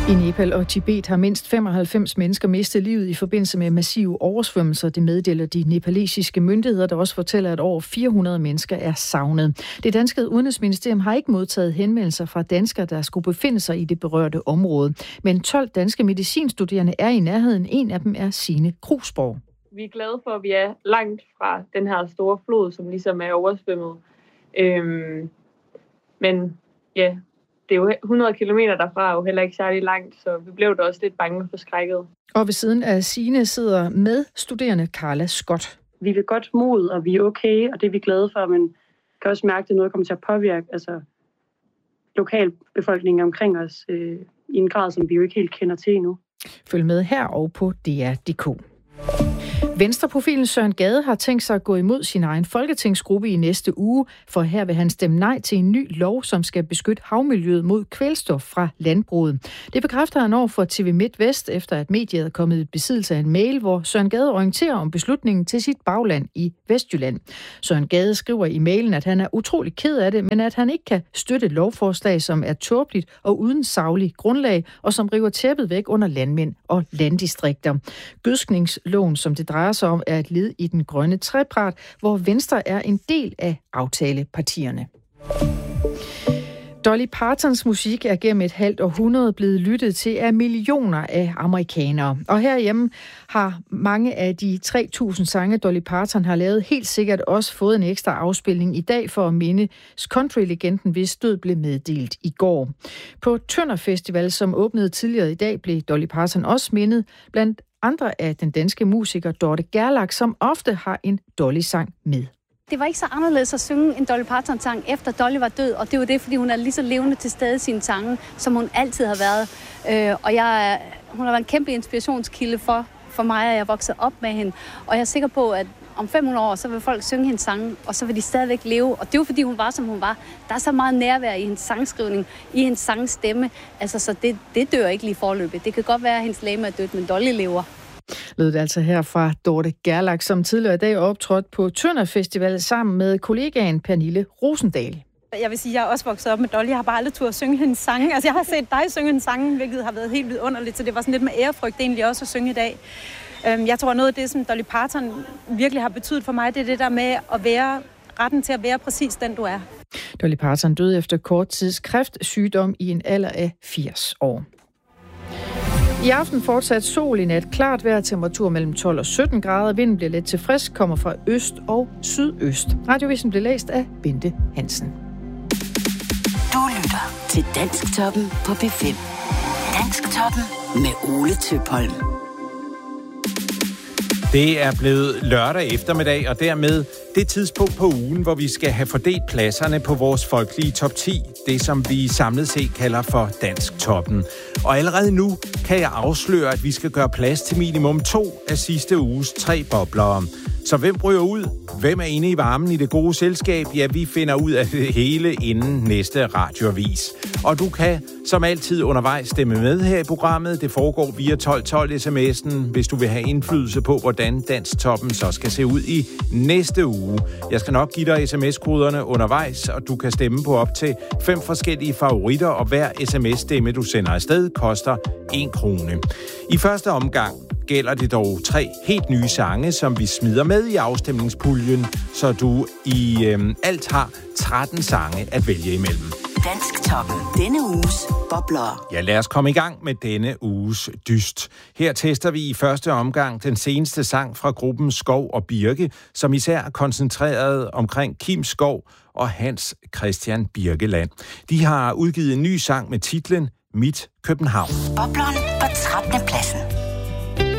I Nepal og Tibet har mindst 95 mennesker mistet livet i forbindelse med massive oversvømmelser. Det meddeler de nepalesiske myndigheder, der også fortæller, at over 400 mennesker er savnet. Det danske udenrigsministerium har ikke modtaget henvendelser fra danskere, der skulle befinde sig i det berørte område. Men 12 danske medicinstuderende er i nærheden. En af dem er Signe Krusborg. Vi er glade for, at vi er langt fra den her store flod, som ligesom er oversvømmet. Men ja, det er jo 100 kilometer derfra, og heller ikke særlig langt, så vi blev da også lidt bange og forskrækket. Og ved siden af Signe sidder med studerende Carla Scott. Vi vil godt mod, og vi er okay, og det er vi glade for, men kan også mærke, at det er noget, der kommer til at påvirke lokalbefolkningen omkring os i en grad, som vi jo ikke helt kender til endnu. Følg med her og på DR.dk. Venstreprofilen Søren Gade har tænkt sig at gå imod sin egen folketingsgruppe i næste uge, for her vil han stemme nej til en ny lov, som skal beskytte havmiljøet mod kvælstof fra landbruget. Det bekræfter han over for TV MidtVest, efter at mediet er kommet i besiddelse af en mail, hvor Søren Gade orienterer om beslutningen til sit bagland i Vestjylland. Søren Gade skriver i mailen, at han er utrolig ked af det, men at han ikke kan støtte et lovforslag, som er tåbeligt og uden saglig grundlag, og som river tæppet væk under landmænd og landdistrikter. Gødskningsloven, som det drejer sig om, er et led i den grønne trepart, hvor Venstre er en del af aftalepartierne. Dolly Partons musik er gennem et halvt århundrede blevet lyttet til af millioner af amerikanere. Og herhjemme har mange af de 3.000 sange, Dolly Parton har lavet, helt sikkert også fået en ekstra afspilning i dag for at minde country-legenden, hvis død blev meddelt i går. På Tønder Festival, som åbnede tidligere i dag, blev Dolly Parton også mindet blandt andre af den danske musiker Dorte Gerlach, som ofte har en Dolly-sang med. Det var ikke så anderledes at synge en Dolly Parton-sang, efter Dolly var død, og det var det, fordi hun er lige så levende til stede i sine sange, som hun altid har været. Hun har været en kæmpe inspirationskilde for mig, og jeg voksede op med hende. Og jeg er sikker på, at om 500 år, så vil folk synge hendes sange, og så vil de stadigvæk leve. Og det er jo, fordi hun var, som hun var. Der er så meget nærvær i hendes sangskrivning, i hendes sangstemme. Altså, så det dør ikke lige forløbet. Det kan godt være, at hendes legeme er dødt, men Dolly lever. Lød det altså her fra Dorte Gerlach, som tidligere i dag optrådte på Tønder Festival sammen med kollegaen Pernille Rosendal. Jeg vil sige, at jeg er også vokset op med Dolly. Jeg har bare aldrig turde synge hendes sange. Altså, jeg har set dig synge hendes sange, hvilket har været helt vidunderligt, så det var sådan lidt med ærefrygt egentlig også at synge i dag. Jeg tror, noget af det, som Dolly Parton virkelig har betydet for mig, det er det der med at være retten til at være præcis den, du er. Dolly Parton døde efter kort tids kræftsygdom i en alder af 80 år. I aften fortsat sol, i nat klart vejr, temperatur mellem 12 og 17 grader. Vinden bliver let til frisk, kommer fra øst og sydøst. Radiovisen blev læst af Bente Hansen. Du lytter til Dansktoppen på P5. Dansktoppen med Ole Tøpholm. Det er blevet lørdag eftermiddag, og dermed det tidspunkt på ugen, hvor vi skal have fordelt pladserne på vores folkelige top 10. Det, som vi samlet set kalder for Dansktoppen. Og allerede nu kan jeg afsløre, at vi skal gøre plads til minimum 2 af sidste uges 3 boblere. Så hvem ryger ud? Hvem er inde i varmen i det gode selskab? Ja, vi finder ud af det hele inden næste radioavis. Og du kan som altid undervejs stemme med her i programmet. Det foregår via 1212 sms'en, hvis du vil have indflydelse på, hvordan Dansktoppen så skal se ud i næste uge. Jeg skal nok give dig sms-koderne undervejs, og du kan stemme på op til 5 forskellige favoritter, og hver sms-stemme, du sender afsted, koster 1 krone. I første omgang gælder det dog 3 helt nye sange, som vi smider med i afstemningspuljen, så du i alt har 13 sange at vælge imellem. Dansktoppen. Denne uges bobler. Ja, lad os komme i gang med denne uges dyst. Her tester vi i første omgang den seneste sang fra gruppen Skov og Birke, som især er koncentreret omkring Kim Skov og Hans Christian Birkeland. De har udgivet en ny sang med titlen Mit København. Bobleren på 13. pladsen.